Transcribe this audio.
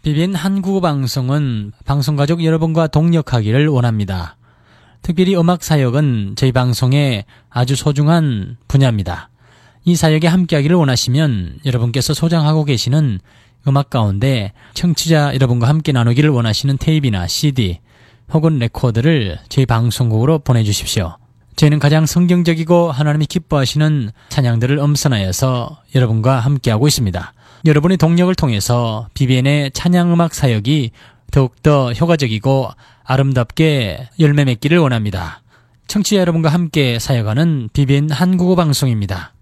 BBN 한국어 방송은 방송가족 여러분과 동역하기를 원합니다. 특별히 음악 사역은 저희 방송의 아주 소중한 분야입니다. 이 사역에 함께하기를 원하시면 여러분께서 소장하고 계시는 음악 가운데 청취자 여러분과 함께 나누기를 원하시는 테이프나 CD 혹은 레코드를 저희 방송국으로 보내주십시오. 저희는 가장 성경적이고 하나님이 기뻐하시는 찬양들을 엄선하여서 여러분과 함께하고 있습니다. 여러분의 동력을 통해서 BBN의 찬양음악 사역이 더욱더 효과적이고 아름답게 열매 맺기를 원합니다. 청취자 여러분과 함께 사역하는 BBN 한국어 방송입니다.